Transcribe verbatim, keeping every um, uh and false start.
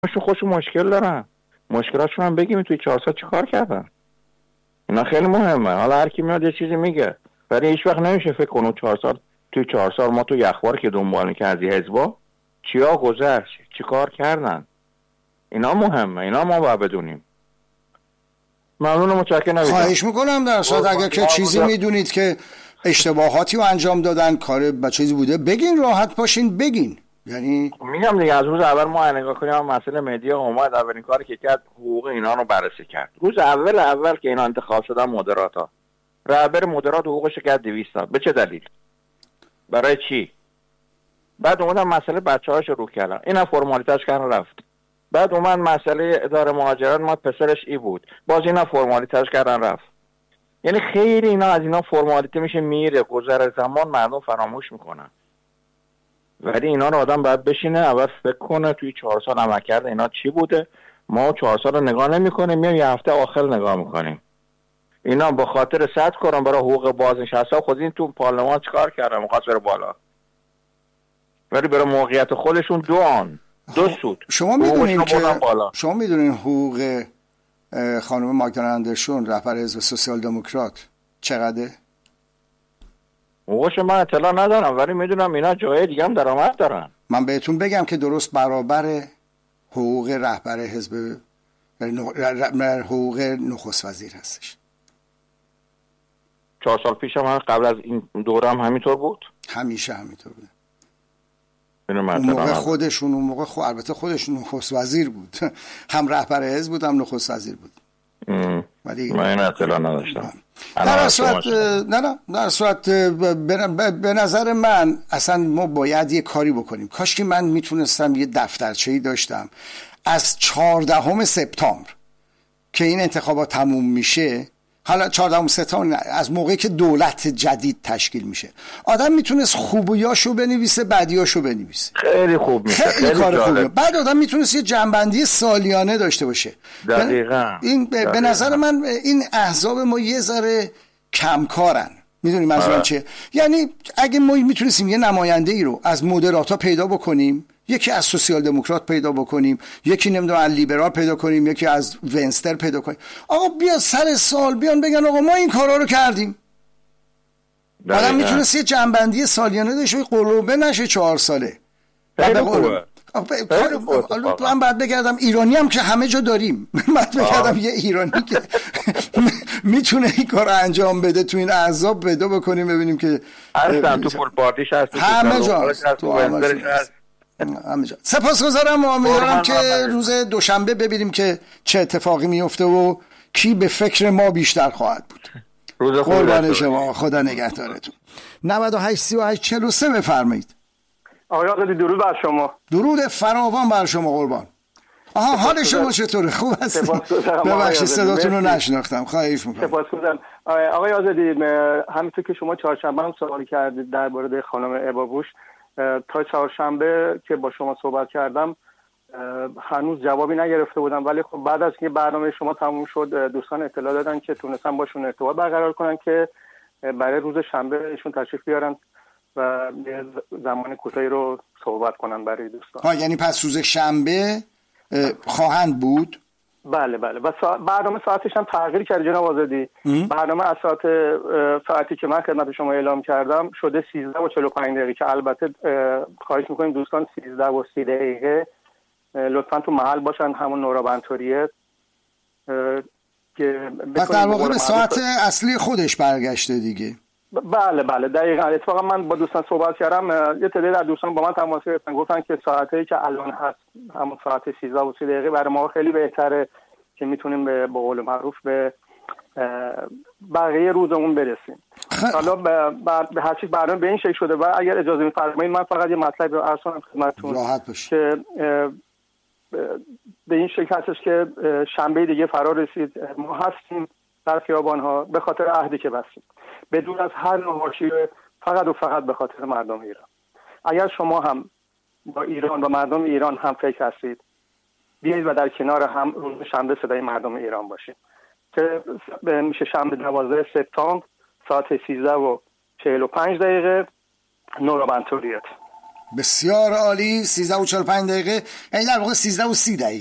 خودشون مشکل دارن، مشکلاتشون هم بگیم توی چهار سال چی کار کردن. اینا خیلی مهمه. حالا هر کی میاد یه چیزی میگه، ولی هیچ وقت نمیشه فکر کنه چهار سال توی چهار سال ما تو اخبار که دنبال می‌کردی حزبا چیا گذشت، چی کار کردن. اینا مهمه، اینا ما باید بدونیم. ممنون، متشکرم. نمیدونم. خواهش میکنم در صورت اگر که چیزی میدونید که اشتباهاتی رو انجام دادن، کار با چیزی بوده، بگین، راحت باشین بگین. یعنی میگم دیگه از روز اول ما نگاه کنیم مسئله مدیا اومد، اولین کاری که کرد حقوق اینا رو بررسی کرد. روز اول اول که اینا انتخاب شدن مدراتا، رهبر مدرات حقوقش کرد دویست تا. به چه دلیل؟ برای چی؟ بعد اومدن مسئله بچه‌هاش رو کردن، اینا فرمالیتاش کردن رفت. بعد اومد مسئله اداره مهاجرت، ما پسرش ای بود، باز اینا فرمالیتاش کردن رفت. یعنی خیلی اینا از اینا فرمالیته میشه میره، گذر زمان مردم فراموش میکنن. ولی اینا رو آدم باید بشینه اول فکر کنه توی چهار سال عملکرد اینا چی بوده. ما چهار سال رو نگاه نمی‌کنیم، میایم یه هفته آخر نگاه میکنیم. اینا به خاطر صد کردن برای حقوق بازنشسته، خود این تو پارلمان چیکار کردن؟ می‌خواست بره بالا، ولی برای موقعیت خودشون دو آن دو سود. شما میدونین که شما میدونین حقوق خانم ماگدالena اندرسون رهبر حزب سوسیال دموکرات چقدره؟ حقوقش من اطلاع ندارم، ولی میدونم اینا جای دیگه هم درآمد دارن. من بهتون بگم که درست برابر حقوق رهبر حزب، حقوق نخست وزیر هستش. چهار سال پیش هم قبل از این دوره هم همینطور بود؟ همیشه همینطور بود. اون موقع خودشون اون موقع خود البته خودشون نخست وزیر بود، هم رهبر حزب بود هم نخست وزیر بود. ولی من این اطلاع نداشتم. در صورت نه نه در صورت به نظر من اصلا ما باید یه کاری بکنیم. کاش که من میتونستم یه دفترچه‌ای داشتم از چهاردهم سپتامبر که این انتخابات تموم میشه، حالا چهاردهم سپتامبر از موقعی که دولت جدید تشکیل میشه، آدم میتونست خوبیاشو بنویسه، بدیاشو بنویسه. خیلی خوب میشه، خیلی, خیلی کار خوبه. بعد آدم میتونست یه جنبندی سالیانه داشته باشه. دقیقاً. این دقیقاً. به نظر من این احزاب ما یه ذره کمکارن. میدونی منظورم چیه؟ یعنی اگه ما میتونستیم یه نماینده ای رو از مدراتا پیدا بکنیم، یکی از سوسیال دموکرات پیدا بکنیم، یکی نمیدونم از لیبرال پیدا کنیم، یکی از ونستر پیدا کنیم، آقا بیا سر سال بیان بگن آقا ما این کارا رو کردیم. آدم میتونست یه جنبندی سالیانه داشته، قلوبه نشه چهار ساله. خیلی خوبه. من بعد بگردم ایرانی هم که همه جا داریم، بعد بگردم یه ایرانی که میتونه این کار انجام بده تو این احزاب پیدا بکنیم، ببینیم که هستن تو فول پارتیش هست، همه جا هست. همه جا. سپاسگزارم و امیدوارم که روز دوشنبه ببینیم که چه اتفاقی میفته و کی به فکر ما بیشتر خواهد بود. روز قربان شما، خدا نگهدارتون. نود و هشت سی و هشت چهل و سه بفرمایید. آقای آقایی درود بر شما. درود فراوان بر شما قربان. آها حال شما چطوره؟ خوب هستید؟ ببخشید صداتون رو نشناختم، خواهش میکنم. سپاسگزارم. آقای آزادی، همینطور که شما چهارشنبه هم سوالی کردید درباره خانم ابابوش، تا چهارشنبه که با شما صحبت کردم هنوز جوابی نگرفته بودم، ولی خب بعد از اینکه برنامه شما تموم شد دوستان اطلاع دادن که تونستن باشون ارتباط برقرار کنن که برای روز شنبه ایشون تشریف بیارن و زمان کوتاهی رو صحبت کنن برای دوستان. ها یعنی پس روز شنبه خواهند بود؟ بله بله. و سا... برنامه ساعتش هم تغییر کرد جناب آزادی. برنامه از ساعت ساعتی که من خدمت شما اعلام کردم شده سیزده و چهل و پنج دقیقه که البته خواهش میکنیم دوستان سیزده و سی دقیقه لطفا تو محل باشن، همون نورا بنتوریه که پس در واقع به ساعت اصلی خودش برگشته دیگه. بله بله دقیقاً. اتفاقا من با دوستان صحبت کردم، یه تعداد از دوستان با من تماس گرفتن، گفتن که ساعتی که الان هست همون ساعت سیزده و سی دقیقه برای ما خیلی بهتره که میتونیم به قول معروف به بقیه روزمون برسیم. حالا به هر چیز برنامه به این شکل شده و اگر اجازه می‌فرمایید من فقط یه مطلب رو عرض کنم خدمتتون که به این شکل هستش که شنبه دیگه فرا رسید، ما هستیم در خیابان‌ها به خاطر عهدی که بستیم، بدون از هر نوع حاشیه، فقط و فقط به خاطر مردم ایران. اگر شما هم با ایران و مردم ایران هم فکر هستید، بیایید و در کنار هم روز شنبه صدای مردم ایران باشیم که میشه شنبه دوازده سپتامبر ساعت سیزده و چهل و پنج دقیقه نورا بنتوریت. بسیار عالی. سیزده و چهل و پنج دقیقه، یعنی در واقع سیزده و سی دقیقه